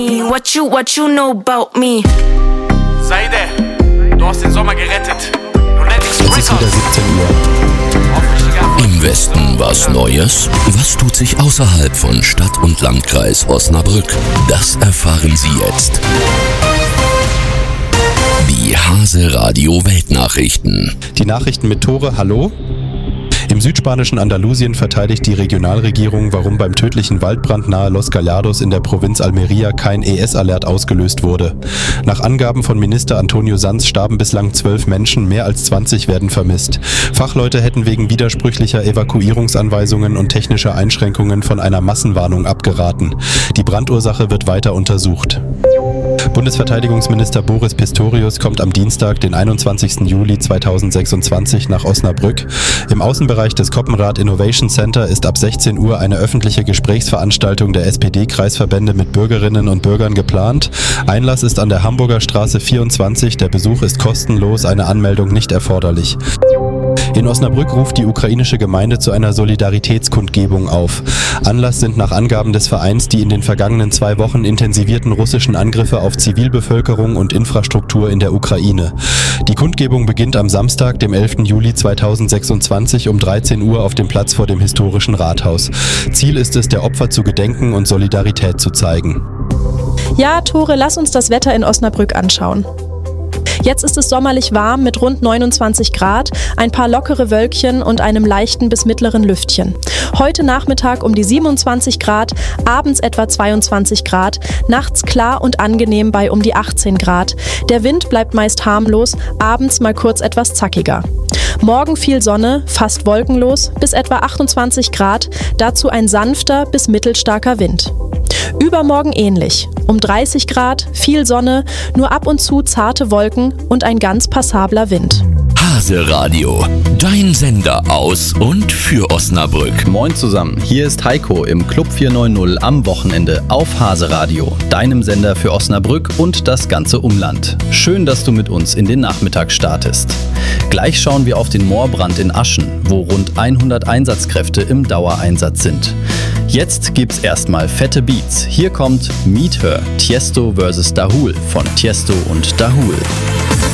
What you know about me? Seide, du hast den Sommer gerettet. Es ist wieder 17 Uhr. Im Westen was Neues? Was tut sich außerhalb von Stadt und Landkreis Osnabrück? Das erfahren Sie jetzt. Die Hase Radio Weltnachrichten. Die Nachrichten mit Tore, hallo? Im südspanischen Andalusien verteidigt die Regionalregierung, warum beim tödlichen Waldbrand nahe Los Gallardos in der Provinz Almería kein ES-Alert ausgelöst wurde. Nach Angaben von Minister Antonio Sanz starben bislang 12 Menschen, mehr als 20 werden vermisst. Fachleute hätten wegen widersprüchlicher Evakuierungsanweisungen und technischer Einschränkungen von einer Massenwarnung abgeraten. Die Brandursache wird weiter untersucht. Bundesverteidigungsminister Boris Pistorius kommt am Dienstag, den 21. Juli 2026 nach Osnabrück. Im Außenbereich des Koppenrad Innovation Center ist ab 16 Uhr eine öffentliche Gesprächsveranstaltung der SPD-Kreisverbände mit Bürgerinnen und Bürgern geplant. Einlass ist an der Hamburger Straße 24, der Besuch ist kostenlos, eine Anmeldung nicht erforderlich. In Osnabrück ruft die ukrainische Gemeinde zu einer Solidaritätskundgebung auf. Anlass sind nach Angaben des Vereins die in den vergangenen 2 Wochen intensivierten russischen Angriffe auf Zivilbevölkerung und Infrastruktur in der Ukraine. Die Kundgebung beginnt am Samstag, dem 11. Juli 2026 um 13 Uhr auf dem Platz vor dem historischen Rathaus. Ziel ist es, der Opfer zu gedenken und Solidarität zu zeigen. Ja, Tore, lass uns das Wetter in Osnabrück anschauen. Jetzt ist es sommerlich warm mit rund 29 Grad, ein paar lockere Wölkchen und einem leichten bis mittleren Lüftchen. Heute Nachmittag um die 27 Grad, abends etwa 22 Grad, nachts klar und angenehm bei um die 18 Grad. Der Wind bleibt meist harmlos, abends mal kurz etwas zackiger. Morgen viel Sonne, fast wolkenlos, bis etwa 28 Grad, dazu ein sanfter bis mittelstarker Wind. Übermorgen ähnlich. Um 30 Grad, viel Sonne, nur ab und zu zarte Wolken und ein ganz passabler Wind. Hase Radio, dein Sender aus und für Osnabrück. Moin zusammen, hier ist Heiko im Club 490 am Wochenende auf Hase Radio, deinem Sender für Osnabrück und das ganze Umland. Schön, dass du mit uns in den Nachmittag startest. Gleich schauen wir auf den Moorbrand in Aschen, wo rund 100 Einsatzkräfte im Dauereinsatz sind. Jetzt gibt's erstmal fette Beats. Hier kommt Meet Her, Tiesto vs. Dahul von Tiesto und Dahul.